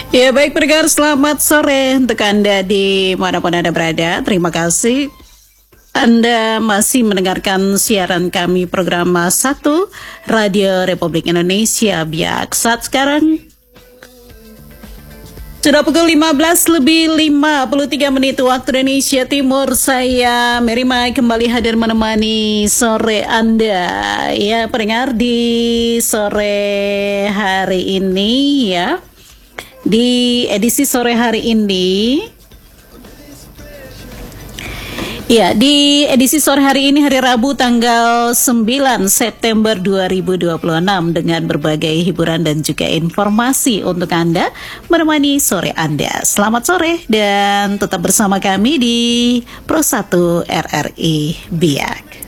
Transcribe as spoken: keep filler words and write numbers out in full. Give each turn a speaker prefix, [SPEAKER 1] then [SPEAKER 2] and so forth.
[SPEAKER 1] Ya baik pendengar, selamat sore untuk Anda di manapun Anda berada. Terima kasih Anda masih mendengarkan siaran kami program satu Radio Republik Indonesia Biak. Saat sekarang sudah pukul lima belas lebih lima puluh tiga menit waktu Indonesia Timur. Saya Mary Mai kembali hadir menemani sore Anda. Ya pendengar, di sore hari ini ya. Di edisi sore hari ini, ya di edisi sore hari ini hari Rabu tanggal sembilan September dua ribu dua puluh enam dengan berbagai hiburan dan juga informasi untuk Anda menemani sore Anda. Selamat sore dan tetap bersama kami di Pro satu R R I Biak.